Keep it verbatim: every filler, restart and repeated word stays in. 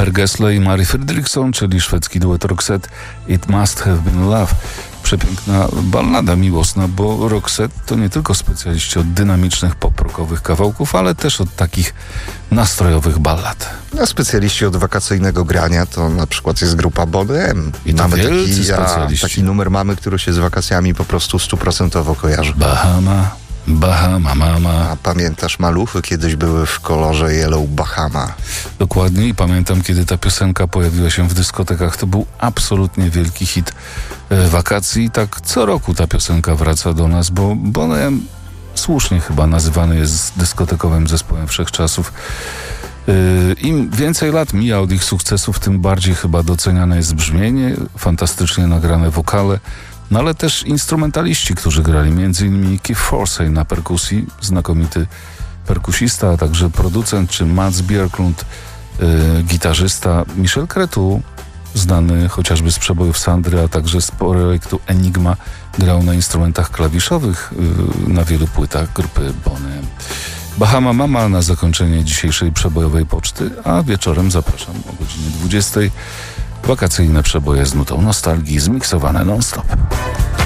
Per Gessle i Mary Fredriksson, czyli szwedzki duet Roxette, It Must Have Been Love. Przepiękna ballada miłosna, bo Roxette to nie tylko specjaliści od dynamicznych pop-rockowych kawałków, ale też od takich nastrojowych ballad. A specjaliści od wakacyjnego grania to na przykład jest grupa Boney M. I to mamy wielcy taki, a, specjaliści. taki numer mamy, który się z wakacjami po prostu stuprocentowo kojarzy. Bahama, Bahama, mama. A pamiętasz, maluchy kiedyś były w kolorze Yellow Bahama. Dokładnie, i pamiętam, kiedy ta piosenka pojawiła się w dyskotekach. To był absolutnie wielki hit e, wakacji. I tak co roku ta piosenka wraca do nas, bo Boney M słusznie chyba nazywany jest dyskotekowym zespołem wszechczasów. Yy, Im więcej lat mija od ich sukcesów, tym bardziej chyba doceniane jest brzmienie, fantastycznie nagrane wokale, no ale też instrumentaliści, którzy grali, między innymi Keith Forsey na perkusji, znakomity perkusista, a także producent, czy Mats Björklund, yy, gitarzysta, Michel Cretu, znany chociażby z przebojów Sandry, a także z projektu Enigma, grał na instrumentach klawiszowych yy, na wielu płytach grupy Boney M. Bahama Mama na zakończenie dzisiejszej przebojowej poczty, a wieczorem zapraszam o godzinie dwudziestej. Wakacyjne przeboje z nutą nostalgii, zmiksowane non-stop.